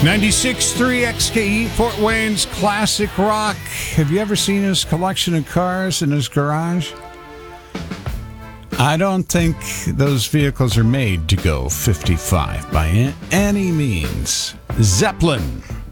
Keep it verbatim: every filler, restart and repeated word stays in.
ninety-six point three X K E, Fort Wayne's classic rock. Have you ever seen his collection of cars in his garage? I don't think those vehicles are made to go fifty-five by any means. Zeppelin.